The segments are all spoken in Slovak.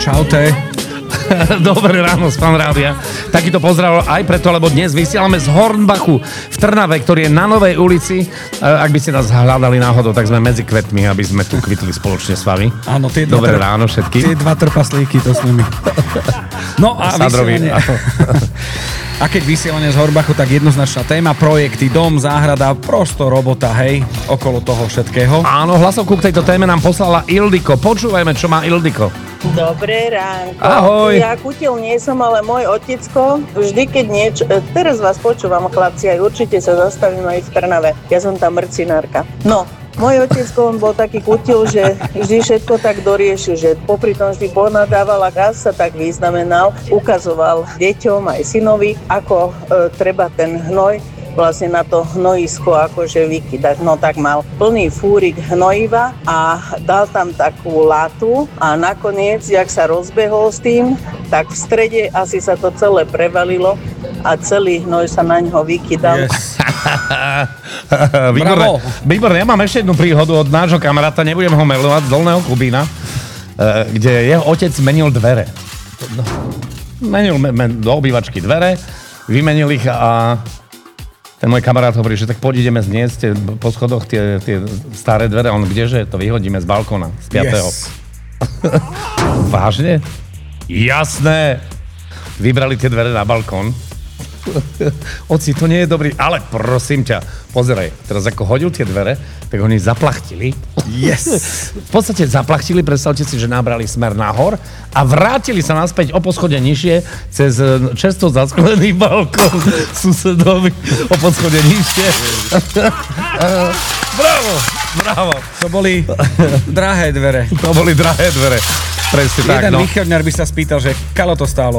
Čaute. Dobré ráno z Fanrádia. Takýto pozdrav aj preto, lebo dnes vysielame z Hornbachu v Trnave, ktorý je na Novej ulici. Ak by ste nás hľadali náhodou, tak sme medzi kvetmi, aby sme tu kvitli spoločne s vami. Áno, Dobré ráno všetkým. Tie dva trpaslíky, to s nimi. No a vysielanie... A keď vysielanie z Hornbachu, tak jednoznačná téma, projekty, dom, záhrada, prosto robota, hej, okolo toho všetkého. Áno, hlasovku k tejto téme nám poslala Ildiko. Počúvajme, čo má Ildiko. Dobré ránko. Ahoj. Ja kutil nie som, ale môj otecko, vždy keď niečo... Teraz vás počúvam, chlapci, aj určite sa zastavím aj v Trnave. Ja som tam mrcinárka. No, môj otecko, on bol taký kutil, že vždy všetko tak doriešil, že popri tom vždy ponadával a raz sa tak vyznamenal, ukazoval deťom aj synovi, ako treba ten hnoj vlastne na to hnojisko akože vykydať. No tak mal plný fúrik hnojiva a dal tam takú latu a nakoniec, jak sa rozbehol s tým, tak v strede asi sa to celé prevalilo a celý hnoj sa na ňo vykydal. Yes. Výborné. Ja mám ešte jednu príhodu od nášho kamaráta, nebudem ho melovať, z Dolného Kubína, kde jeho otec menil dvere. Menil do obývačky dvere, vymenil ich a ten môj kamarát hovorí, že tak poď ideme zniesť po schodoch tie staré dvere. On kdeže? To vyhodíme z balkóna, z 5. Yes. Vážne? Jasné. Vybrali tie dvere na balkón. Oci, to nie je dobrý, ale prosím ťa, pozeraj, teraz ako hodil tie dvere, tak oni zaplachtili. Yes. V podstate zaplachtili, predstavte si, že nabrali smer nahor a vrátili sa naspäť o poschode nižšie cez často zasklený balkón susedovi o poschode nižšie. Bravo. To boli drahé dvere. Presne tak, Jeden východňar by sa spýtal, že kalo to stálo.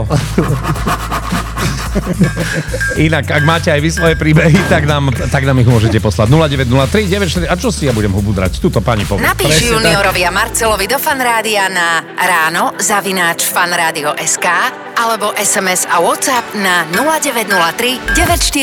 Inak, ak máte aj vy svoje príbehy, tak nám ich môžete poslať. 0903 94. A čo si ja budem hubudrať? Tuto pani povie. Napíš juniorovi a Marcelovi do Fanrádia na ráno@fanradio.sk alebo SMS a WhatsApp na 0903 94